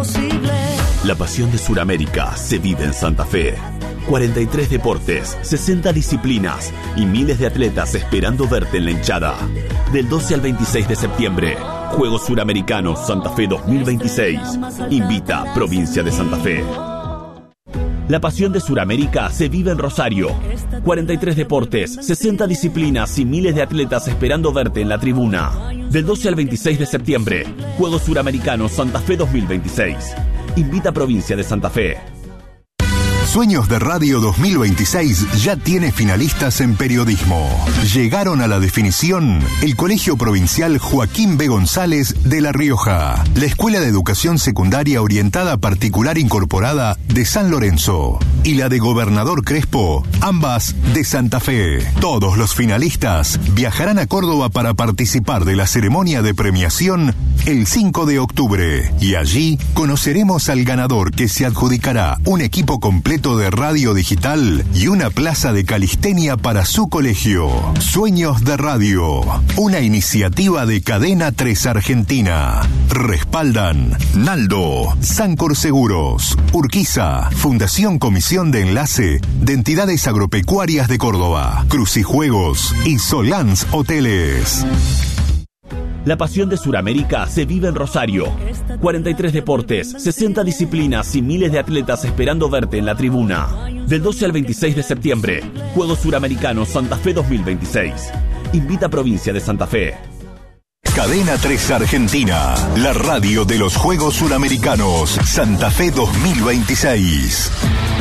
imposible. La pasión de Sudamérica se vive en Santa Fe. 43 deportes, 60 disciplinas y miles de atletas esperando verte en la hinchada. Del 12 al 26 de septiembre, Juegos Suramericanos Santa Fe 2026. Invita Provincia de Santa Fe. La pasión de Sudamérica se vive en Rosario. 43 deportes, 60 disciplinas y miles de atletas esperando verte en la tribuna. Del 12 al 26 de septiembre, Juegos Suramericanos Santa Fe 2026. Invita Provincia de Santa Fe. Sueños de Radio 2026 ya tiene finalistas en periodismo. Llegaron a la definición el Colegio Provincial Joaquín B. González de La Rioja, la Escuela de Educación Secundaria Orientada Particular Incorporada de San Lorenzo y la de Gobernador Crespo, ambas de Santa Fe. Todos los finalistas viajarán a Córdoba para participar de la ceremonia de premiación el 5 de octubre y allí conoceremos al ganador, que se adjudicará un equipo completo de radio digital y una plaza de calistenia para su colegio. Sueños de Radio, una iniciativa de Cadena 3 Argentina. Respaldan Naldo, Sancor Seguros, Urquiza, Fundación Comisión de Enlace de Entidades Agropecuarias de Córdoba, Crucijuegos y Solans Hoteles. La pasión de Sudamérica se vive en Rosario. 43 deportes, 60 disciplinas y miles de atletas esperando verte en la tribuna. Del 12 al 26 de septiembre, Juegos Suramericanos Santa Fe 2026. Invita Provincia de Santa Fe. Cadena 3 Argentina, la radio de los Juegos Suramericanos Santa Fe 2026.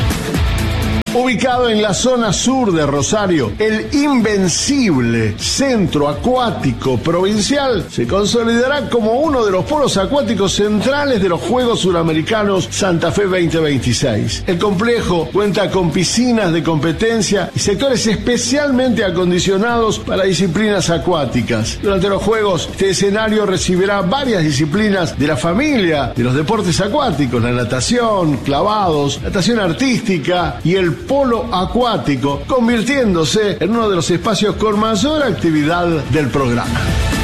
Ubicado en la zona sur de Rosario, el invencible Centro Acuático Provincial se consolidará como uno de los polos acuáticos centrales de los Juegos Suramericanos Santa Fe 2026. El complejo cuenta con piscinas de competencia y sectores especialmente acondicionados para disciplinas acuáticas. Durante los Juegos, este escenario recibirá varias disciplinas de la familia de los deportes acuáticos: la natación, clavados, natación artística y el polo acuático, convirtiéndose en uno de los espacios con mayor actividad del programa.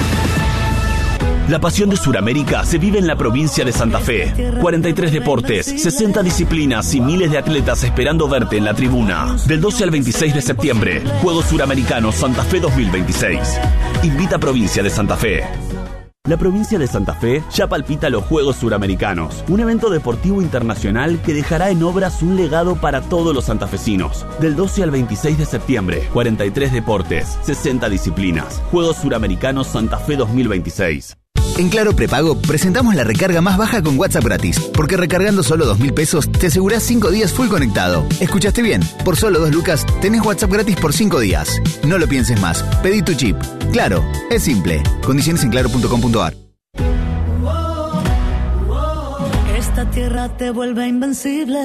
La pasión de Sudamérica se vive en la provincia de Santa Fe. 43 deportes, 60 disciplinas y miles de atletas esperando verte en la tribuna. Del 12 al 26 de septiembre, Juegos Suramericanos Santa Fe 2026. Invita Provincia de Santa Fe. La provincia de Santa Fe ya palpita los Juegos Suramericanos, un evento deportivo internacional que dejará en obras un legado para todos los santafesinos. Del 12 al 26 de septiembre, 43 deportes, 60 disciplinas. Juegos Suramericanos Santa Fe 2026. En Claro Prepago presentamos la recarga más baja con WhatsApp gratis, porque recargando solo 2.000 pesos te asegurás 5 días full conectado. ¿Escuchaste bien? Por solo 2 lucas tenés WhatsApp gratis por 5 días. No lo pienses más, pedí tu chip. Claro, es simple. Condiciones en claro.com.ar. Esta tierra te vuelve invencible.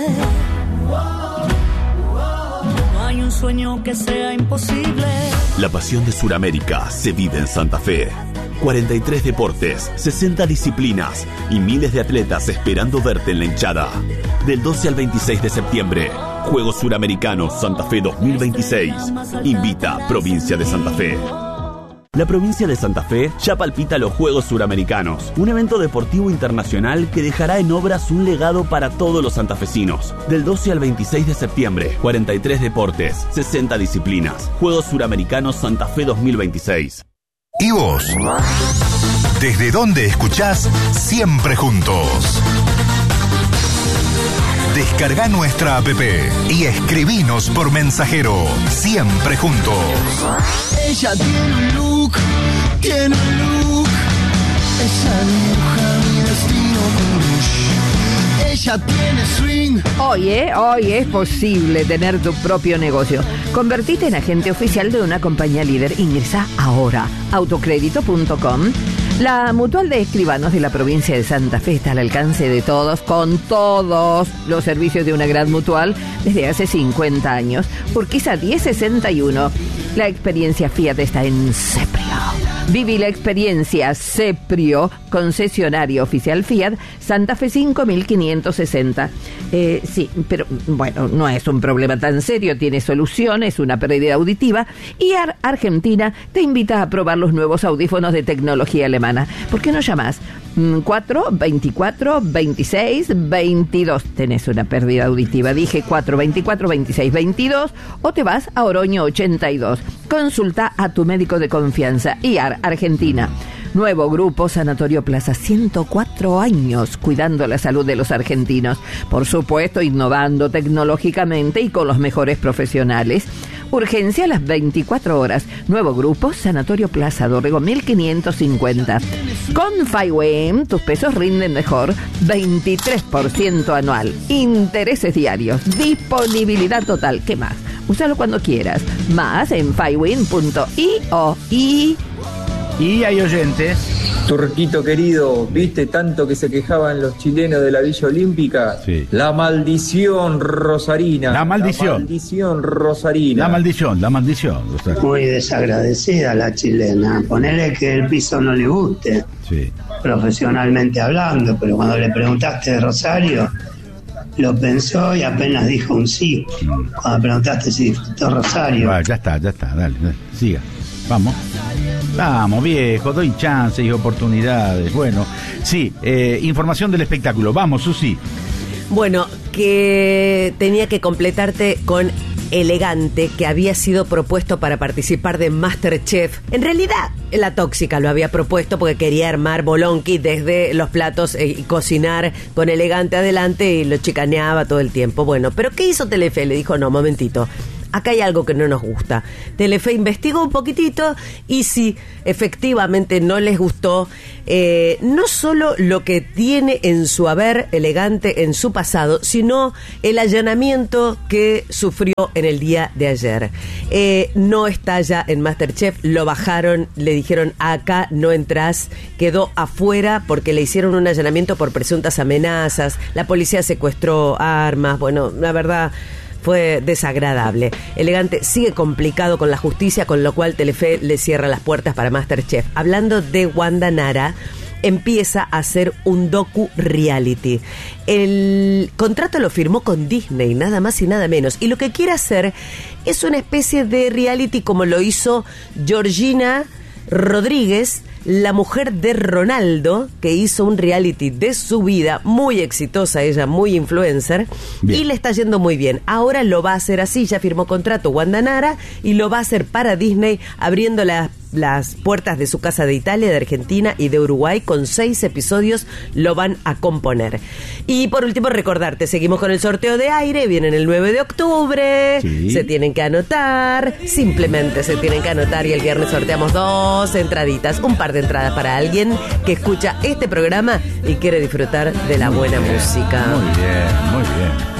No hay un sueño que sea imposible. La pasión de Sudamérica se vive en Santa Fe. 43 deportes, 60 disciplinas y miles de atletas esperando verte en la hinchada. Del 12 al 26 de septiembre, Juegos Suramericanos Santa Fe 2026. Invita Provincia de Santa Fe. La provincia de Santa Fe ya palpita los Juegos Suramericanos, un evento deportivo internacional que dejará en obras un legado para todos los santafesinos. Del 12 al 26 de septiembre, 43 deportes, 60 disciplinas. Juegos Suramericanos Santa Fe 2026. ¿Y vos? ¿Desde dónde escuchás Siempre Juntos? Descarga nuestra app y escribinos por mensajero. Siempre Juntos. Ella tiene un look, ella dibuja mi destino con Rush. Ella tiene swing. Hoy es posible tener tu propio negocio. Convertite en agente oficial de una compañía líder. Ingresa ahora. Autocrédito.com. La Mutual de Escribanos de la provincia de Santa Fe está al alcance de todos, con todos los servicios de una gran mutual desde hace 50 años. Urquiza 1061. La experiencia Fiat está en Ceprio. Viví la experiencia Ceprio, concesionario oficial Fiat, Santa Fe 5560. Sí, pero bueno, no es un problema tan serio, tiene solución, es una pérdida auditiva. Y Argentina te invita a probar los nuevos audífonos de tecnología alemana. ¿Por qué no llamas 4, 24, 26, 22. Tenés una pérdida auditiva. Dije 4, 24, 26, 22. O te vas a Oroño 82. Consulta a tu médico de confianza. IAR, Argentina. Nuevo grupo Sanatorio Plaza, 104 años cuidando la salud de los argentinos. Por supuesto, innovando tecnológicamente y con los mejores profesionales. Urgencia a las 24 horas. Nuevo grupo Sanatorio Plaza, Dorrego 1550. Con FIWEM, tus pesos rinden mejor. 23% anual. Intereses diarios. Disponibilidad total. ¿Qué más? Úsalo cuando quieras. Más en fiwin.io. Y hay oyentes. Turquito querido, ¿viste tanto que se quejaban los chilenos de la Villa Olímpica? Sí. La maldición rosarina. La maldición. La maldición rosarina. La maldición. Muy desagradecida la chilena. Ponele que el piso no le guste, sí, profesionalmente hablando, pero cuando le preguntaste de Rosario, lo pensó y apenas dijo un sí. Cuando preguntaste si disfrutó Rosario. Bueno, ya está, dale, siga. Vamos, viejo, doy chances y oportunidades. Bueno, sí, información del espectáculo. Vamos, Susi. Bueno, que tenía que completarte con Elegante, que había sido propuesto para participar de MasterChef. En realidad, la tóxica lo había propuesto porque quería armar bolonqui desde los platos y cocinar con Elegante adelante y lo chicaneaba todo el tiempo. Bueno, pero ¿qué hizo Telefe? Le dijo, no, momentito. Acá hay algo que no nos gusta. Telefe investigó un poquitito y sí, efectivamente no les gustó no solo lo que tiene en su haber Elegante en su pasado, sino el allanamiento que sufrió en el día de ayer. No está ya en MasterChef, lo bajaron, le dijeron acá no entrás, quedó afuera porque le hicieron un allanamiento por presuntas amenazas, la policía secuestró armas, bueno, la verdad fue desagradable. Elegante sigue complicado con la justicia, con lo cual Telefe le cierra las puertas para MasterChef. Hablando de Wanda Nara, empieza a hacer un docu-reality. El contrato lo firmó con Disney, nada más y nada menos. Y lo que quiere hacer es una especie de reality como lo hizo Georgina Rodríguez, la mujer de Ronaldo, que hizo un reality de su vida, muy exitosa ella, muy influencer, bien, y le está yendo muy bien. Ahora lo va a hacer así, ya firmó contrato Wanda Nara, y lo va a hacer para Disney, abriendo las puertas de su casa de Italia, de Argentina y de Uruguay. Con 6 episodios lo van a componer. Y por último, recordarte, seguimos con el sorteo de aire, vienen el 9 de octubre, sí, se tienen que anotar, simplemente se tienen que anotar, y el viernes sorteamos 2 entraditas, un par de entradas para alguien que escucha este programa y quiere disfrutar de la buena música. Muy bien, muy bien.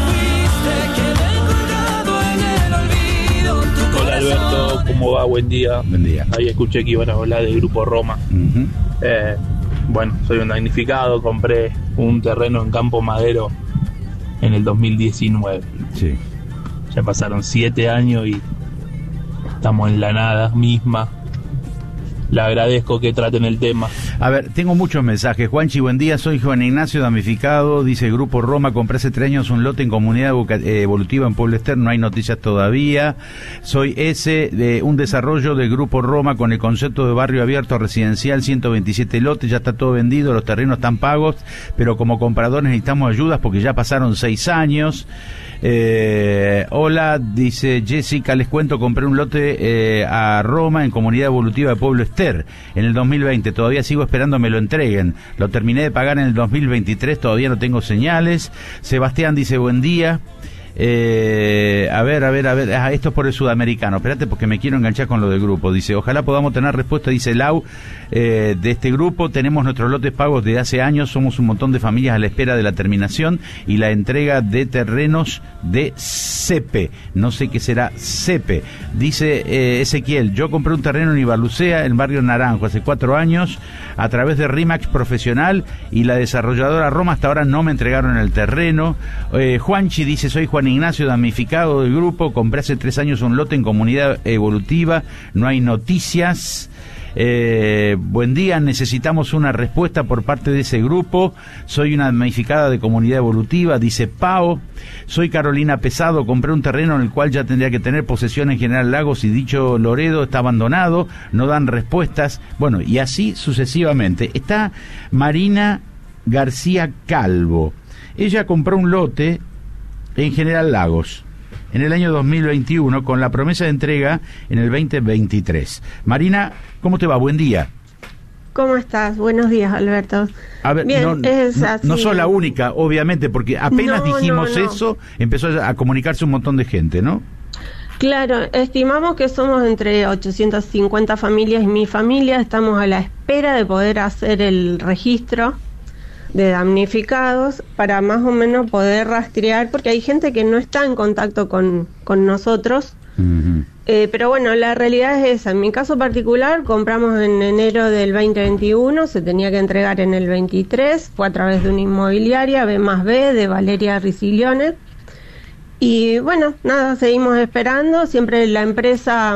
Hola Alberto, ¿cómo va? Buen día. Buen día. Ahí escuché que iban a hablar del Grupo Roma. Uh-huh. Bueno, soy un damnificado, compré un terreno en Campo Madero en el 2019. Sí. Ya pasaron 7 años y estamos en la nada misma. Le agradezco que traten el tema. A ver, tengo muchos mensajes. Juanchi, buen día, soy Juan Ignacio, damnificado. Dice Grupo Roma, compré hace 3 años un lote en Comunidad Evolutiva en Pueblo Ester, no hay noticias todavía. Soy de un desarrollo del Grupo Roma con el concepto de barrio abierto residencial, 127 lotes, ya está todo vendido, los terrenos están pagos, pero como compradores necesitamos ayudas porque ya pasaron 6 años. Hola, dice Jessica, les cuento, compré un lote a Roma en Comunidad Evolutiva de Pueblo Ester en el 2020, todavía sigo esperando me lo entreguen, lo terminé de pagar en el 2023, todavía no tengo señales. Sebastián dice buen día. A ver, esto es por el sudamericano, espérate porque me quiero enganchar con lo del grupo. Dice, ojalá podamos tener respuesta, dice Lau, de este grupo. Tenemos nuestros lotes pagos desde hace años, somos un montón de familias a la espera de la terminación y la entrega de terrenos de CEPE, no sé qué será CEPE. Dice Ezequiel, yo compré un terreno en Ibarlucea, en Barrio Naranjo, hace 4 años, a través de RIMAX Profesional, y la desarrolladora Roma hasta ahora no me entregaron el terreno. Juanchi dice, soy Juan Ignacio, damnificado del grupo, compré hace 3 años un lote en Comunidad Evolutiva, no hay noticias. Buen día, necesitamos una respuesta por parte de ese grupo. Soy una damnificada de Comunidad Evolutiva, dice Pao. Soy Carolina Pesado, compré un terreno en el cual ya tendría que tener posesión en General Lagos y dicho Loredo está abandonado, no dan respuestas. Bueno, y así sucesivamente. Está Marina García Calvo. Ella compró un lote en General Lagos en el año 2021 con la promesa de entrega en el 2023. Marina, ¿cómo te va? Buen día. ¿Cómo estás? Buenos días, Alberto. A ver, bien, no sos la única, obviamente, porque apenas dijimos eso, empezó a comunicarse un montón de gente, ¿no? Claro, estimamos que somos entre 850 familias y mi familia. Estamos a la espera de poder hacer el registro de damnificados para más o menos poder rastrear, porque hay gente que no está en contacto con nosotros. Uh-huh. Pero bueno, la realidad es esa. En mi caso particular, compramos en enero del 2021, se tenía que entregar en el 23, fue a través de una inmobiliaria, B+B, de Valeria Ricilione. Y bueno, nada, seguimos esperando. Siempre la empresa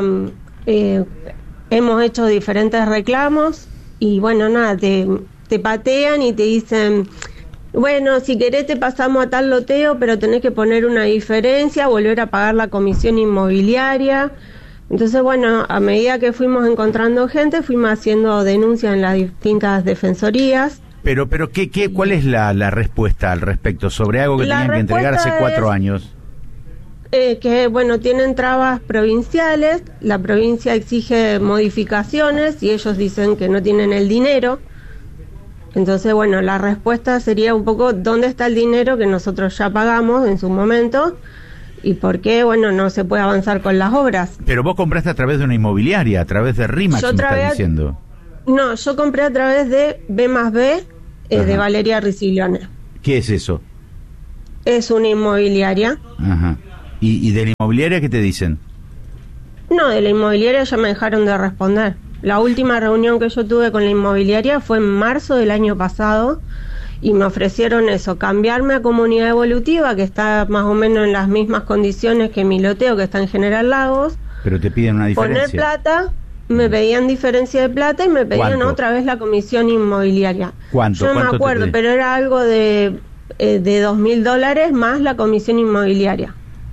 hemos hecho diferentes reclamos y bueno, nada, te patean y te dicen, bueno, si querés te pasamos a tal loteo, pero tenés que poner una diferencia, volver a pagar la comisión inmobiliaria. Entonces, bueno, a medida que fuimos encontrando gente, fuimos haciendo denuncias en las distintas defensorías. Pero ¿cuál es la respuesta al respecto sobre algo que tenían que entregar hace 4 años? Que, bueno, tienen trabas provinciales, la provincia exige modificaciones y ellos dicen que no tienen el dinero. Entonces, bueno, la respuesta sería un poco dónde está el dinero que nosotros ya pagamos en su momento y por qué, bueno, no se puede avanzar con las obras. Pero vos compraste a través de una inmobiliaria, a través de RIMAX, me estás diciendo. No, yo compré a través de B+B, de Valeria Ricilione. ¿Qué es eso? Es una inmobiliaria. Ajá. ¿Y de la inmobiliaria qué te dicen? No, de la inmobiliaria ya me dejaron de responder. La última reunión que yo tuve con la inmobiliaria fue en marzo del año pasado y me ofrecieron eso, cambiarme a Comunidad Evolutiva, que está más o menos en las mismas condiciones que mi loteo, que está en General Lagos. Pero te piden una diferencia. Poner plata, me pedían diferencia de plata y me pedían ¿Cuánto? Otra vez la comisión inmobiliaria. ¿Cuánto? Yo no me acuerdo, pero era algo de $2.000 más la comisión inmobiliaria.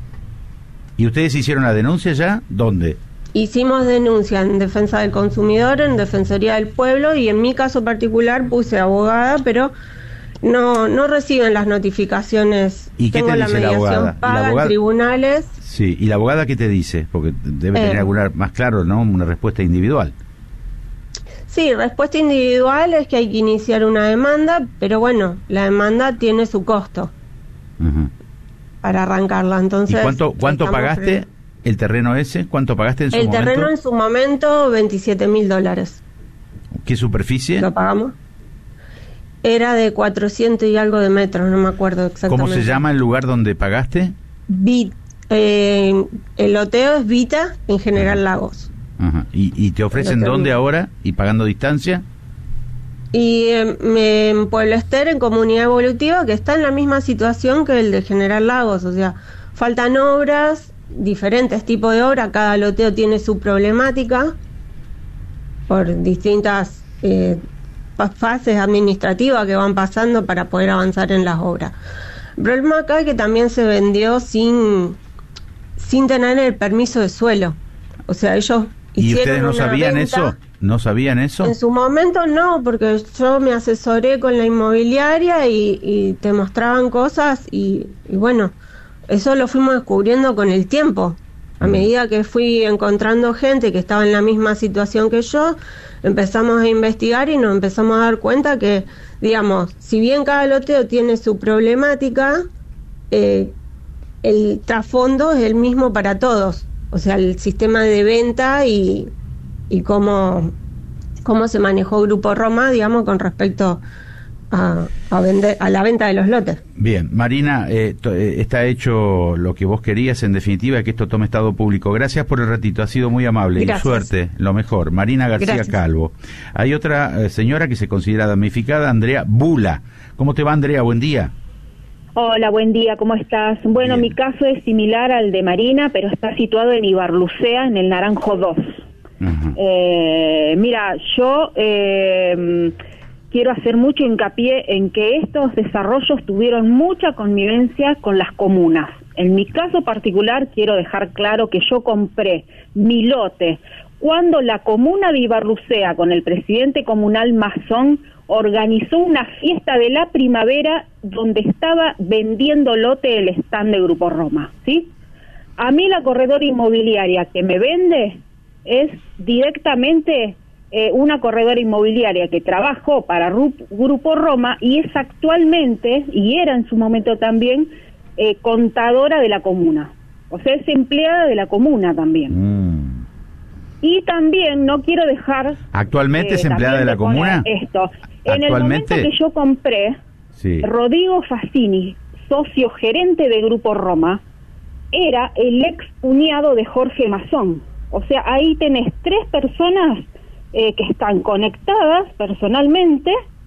¿Y ustedes hicieron la denuncia ya? ¿Dónde? Hicimos denuncia en Defensa del Consumidor, en Defensoría del Pueblo y en mi caso particular puse abogada, pero no reciben las notificaciones. ¿Y qué te dice la abogada? Paga en tribunales. Sí, ¿y la abogada qué te dice? Porque debe tener alguna, más claro, ¿no? Una respuesta individual. Sí, respuesta individual es que hay que iniciar una demanda, pero bueno, la demanda tiene su costo para arrancarla. Entonces, ¿y cuánto pagaste el terreno ese? ¿Cuánto pagaste en su momento? El terreno en su momento, $27.000. ¿Qué superficie? Lo pagamos. Era de 400 y algo de metros, no me acuerdo exactamente. ¿Cómo se llama el lugar donde pagaste? El loteo es Vita, en General Lagos. Ajá. ¿Y te ofrecen dónde ahora? ¿Y pagando distancia? Y en Pueblo Ester, en Comunidad Evolutiva, que está en la misma situación que el de General Lagos. O sea, faltan obras, diferentes tipos de obras, cada loteo tiene su problemática por distintas fases administrativas que van pasando para poder avanzar en las obras. El problema acá es que también se vendió sin tener el permiso de suelo. O sea, ellos ¿Y ustedes no una sabían venta. eso? ¿No sabían eso? En su momento no, porque yo me asesoré con la inmobiliaria y te mostraban cosas y bueno, eso lo fuimos descubriendo con el tiempo. A medida que fui encontrando gente que estaba en la misma situación que yo, empezamos a investigar y nos empezamos a dar cuenta que, digamos, si bien cada loteo tiene su problemática, el trasfondo es el mismo para todos. O sea, el sistema de venta y cómo se manejó Grupo Roma, digamos, con respecto a la venta de los lotes. Bien, Marina, está hecho lo que vos querías, en definitiva, que esto tome estado público. Gracias por el ratito, ha sido muy amable. Gracias. Y suerte, lo mejor. Marina García Gracias. Calvo. Hay otra señora que se considera damnificada, Andrea Bula. ¿Cómo te va, Andrea? Buen día. Hola, buen día, ¿cómo estás? Bueno, Bien. mi caso es similar al de Marina, pero está situado en Ibarlucea, en el Naranjo 2. Mira, yo quiero hacer mucho hincapié en que estos desarrollos tuvieron mucha convivencia con las comunas. En mi caso particular quiero dejar claro que yo compré mi lote cuando la comuna de Ibarlucea, con el presidente comunal Mazón, organizó una fiesta de la primavera donde estaba vendiendo lote el stand de Grupo Roma, ¿sí? A mí la corredora inmobiliaria que me vende es directamente una corredora inmobiliaria que trabajó para Grupo Roma y es actualmente, y era en su momento también, contadora de la comuna. O sea, es empleada de la comuna también. Y también no quiero dejar... ¿Actualmente es empleada de la comuna? Esto. En el momento que yo compré, Rodrigo Fassini, socio gerente de Grupo Roma, era el ex cuñado de Jorge Mazón. O sea, ahí tenés 3 personas que están conectadas personalmente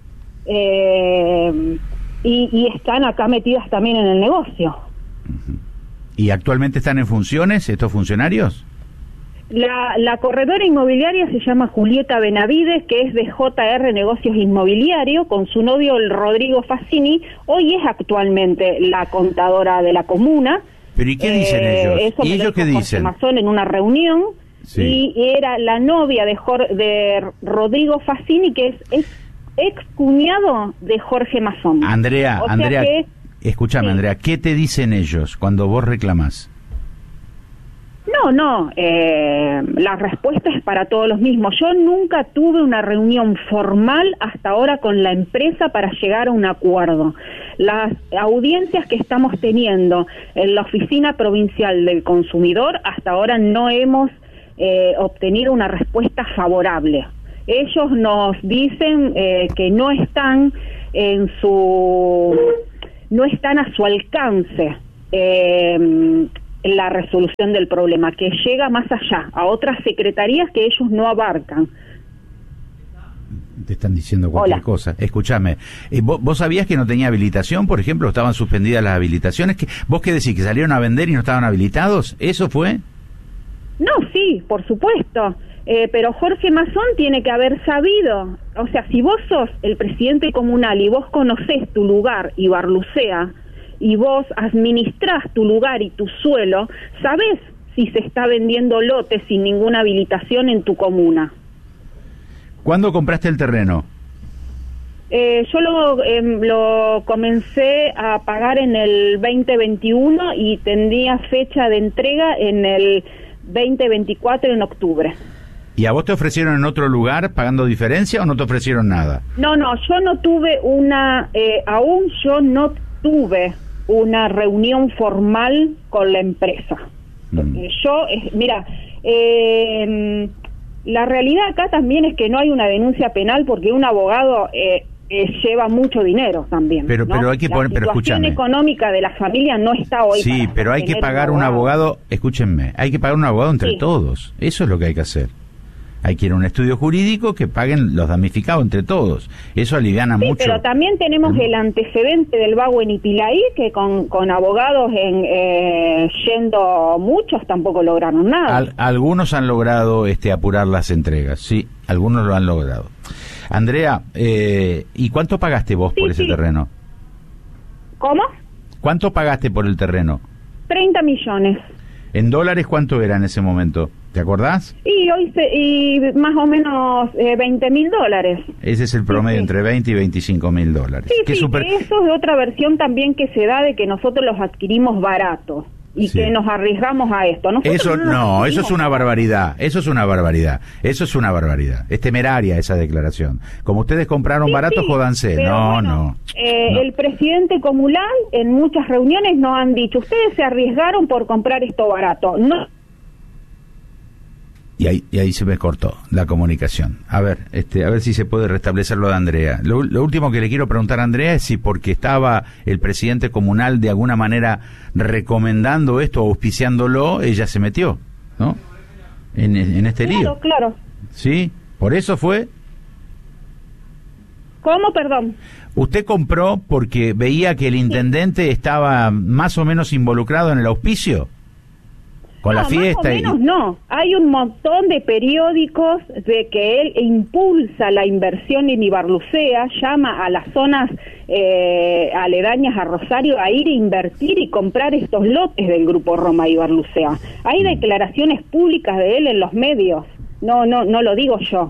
y están acá metidas también en el negocio. ¿Y actualmente están en funciones estos funcionarios? La corredora inmobiliaria se llama Julieta Benavides, que es de JR Negocios Inmobiliario, con su novio el Rodrigo Fassini. Hoy es actualmente la contadora de la comuna. ¿Pero y qué dicen ellos? Eso ¿Y ellos qué dicen? Mazón en una reunión, y era la novia de Rodrigo Fassini, que es ex cuñado de Jorge Mazón. Andrea, escúchame, Andrea, ¿qué te dicen ellos cuando vos reclamás? No, la respuesta es para todos los mismos. Yo nunca tuve una reunión formal hasta ahora con la empresa para llegar a un acuerdo. Las audiencias que estamos teniendo en la Oficina Provincial del Consumidor, hasta ahora no hemos obtenido una respuesta favorable. Ellos nos dicen que no están a su alcance la resolución del problema, que llega más allá, a otras secretarías que ellos no abarcan. Te están diciendo cualquier cosa. Escúchame, ¿vos sabías que no tenía habilitación, por ejemplo? ¿Estaban suspendidas las habilitaciones? ¿Vos qué decís, que salieron a vender y no estaban habilitados? ¿Eso fue? No, sí, por supuesto. Pero Jorge Mazón tiene que haber sabido. O sea, si vos sos el presidente comunal y vos conocés tu lugar, Ibarlucea, y vos administrás tu lugar y tu suelo, sabés si se está vendiendo lotes sin ninguna habilitación en tu comuna. ¿Cuándo compraste el terreno? Yo lo comencé a pagar en el 2021 y tendría fecha de entrega en el 2024, en octubre. ¿Y a vos te ofrecieron en otro lugar pagando diferencia o no te ofrecieron nada? No, yo no tuve aún yo no tuve una reunión formal con la empresa. Mira, la realidad acá también es que no hay una denuncia penal porque un abogado lleva mucho dinero también. Pero hay que poner, pero escúchame. La situación económica de la familia no está hoy. Sí, pero hay que pagar un abogado, escúchenme, hay que pagar un abogado entre todos. Eso es lo que hay que hacer. Hay que ir a un estudio jurídico que paguen los damnificados entre todos. Eso aliviana mucho. Pero también tenemos el antecedente del Bagüe en Ipilaí, que con abogados yendo muchos tampoco lograron nada. Algunos han logrado apurar las entregas, sí, algunos lo han logrado. Andrea, ¿y cuánto pagaste vos por ese terreno? ¿Cómo? ¿Cuánto pagaste por el terreno? 30 millones. ¿En dólares cuánto era en ese momento? ¿Te acordás? Y más o menos $20.000. Ese es el promedio, entre 20 y 25.000 dólares. Sí, eso es otra versión también que se da de que nosotros los adquirimos baratos y que nos arriesgamos a esto. Eso es una barbaridad. Eso es una barbaridad. Es temeraria esa declaración. Como ustedes compraron barato, jódanse. No. El presidente comunal en muchas reuniones nos han dicho, ustedes se arriesgaron por comprar esto barato. No. Y ahí se me cortó la comunicación. A ver si se puede restablecer lo de Andrea. Lo último que le quiero preguntar a Andrea es si porque estaba el presidente comunal de alguna manera recomendando esto, auspiciándolo, ella se metió, ¿no? En este lío. Claro. ¿Sí? ¿Por eso fue? ¿Cómo? Perdón. ¿Usted compró porque veía que el intendente estaba más o menos involucrado en el auspicio? Con la fiesta. Más o menos no. Hay un montón de periódicos de que él impulsa la inversión en Ibarlucea, llama a las zonas aledañas a Rosario a ir a invertir y comprar estos lotes del Grupo Roma Ibarlucea. Hay declaraciones públicas de él en los medios. No lo digo yo.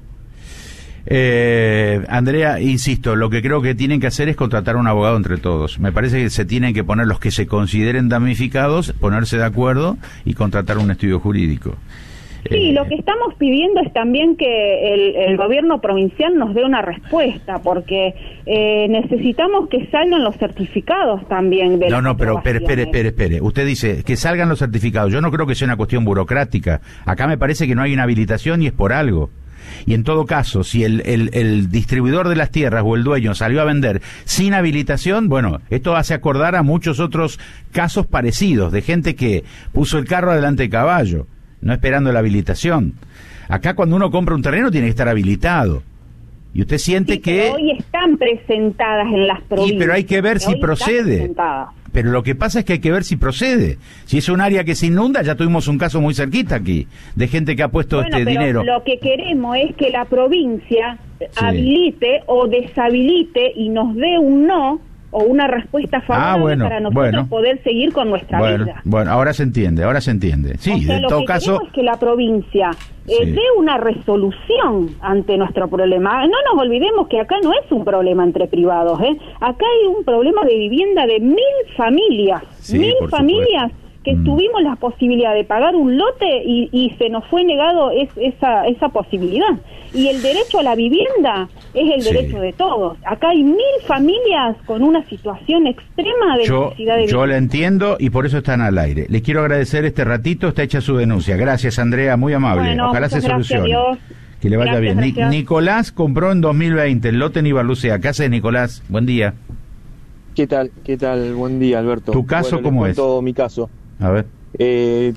Andrea, insisto, lo que creo que tienen que hacer es contratar a un abogado entre todos. Me parece que se tienen que poner los que se consideren damnificados, ponerse de acuerdo y contratar un estudio jurídico. Sí, lo que estamos pidiendo es también que el gobierno provincial nos dé una respuesta, porque necesitamos que salgan los certificados también de No, pero espere. Usted dice que salgan los certificados. Yo no creo que sea una cuestión burocrática. Acá me parece que no hay una habilitación y es por algo. Y en todo caso, si el distribuidor de las tierras o el dueño salió a vender sin habilitación, bueno, esto hace acordar a muchos otros casos parecidos, de gente que puso el carro adelante del caballo, no esperando la habilitación. Acá cuando uno compra un terreno tiene que estar habilitado. Y usted siente que... hoy están presentadas en las provincias. Pero hay que ver si procede. Pero lo que pasa es que hay que ver si procede. Si es un área que se inunda, ya tuvimos un caso muy cerquita aquí, de gente que ha puesto dinero. Lo que queremos es que la provincia habilite o deshabilite y nos dé un no o una respuesta favorable para nosotros poder seguir con nuestra vida. Bueno, ahora se entiende. Sí, o sea, en todo caso... Lo que queremos es que la provincia dé una resolución ante nuestro problema. No nos olvidemos que acá no es un problema entre privados, acá hay un problema de vivienda de 1000 familias. Sí, 1000 familias que tuvimos la posibilidad de pagar un lote y se nos fue negado esa posibilidad. Y el derecho a la vivienda es el derecho de todos. Acá hay 1000 familias con una situación extrema de necesidad de vivienda. Yo la entiendo y por eso están al aire. Les quiero agradecer este ratito, está hecha su denuncia. Gracias, Andrea, muy amable. Bueno, ojalá se solucione. Dios. Que le vaya bien. Gracias. Nicolás compró en 2020 el lote en Ibarlucea. ¿Qué hace, Nicolás? Buen día. ¿Qué tal? Buen día, Alberto. ¿Tu caso cómo es? Mi caso. A ver.